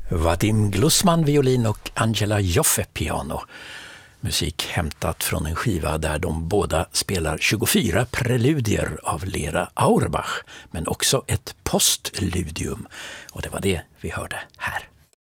Vadim Glusman violin och Angela Joffe piano. Musik hämtat från en skiva där de båda spelar 24 preludier av Lera Auerbach, men också ett postludium. Och det var det vi hörde här.